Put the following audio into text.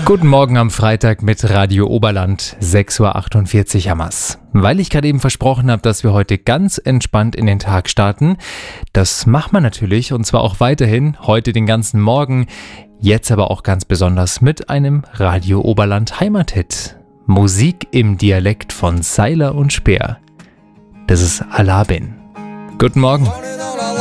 Guten Morgen am Freitag mit Radio Oberland, 6.48 Uhr Hammers. Weil ich gerade eben versprochen habe, dass wir heute ganz entspannt in den Tag starten, das macht man natürlich und zwar auch weiterhin, heute den ganzen Morgen, jetzt aber auch ganz besonders mit einem Radio Oberland Heimathit. Musik im Dialekt von Seiler und Speer. Das ist Alabin. Guten Morgen.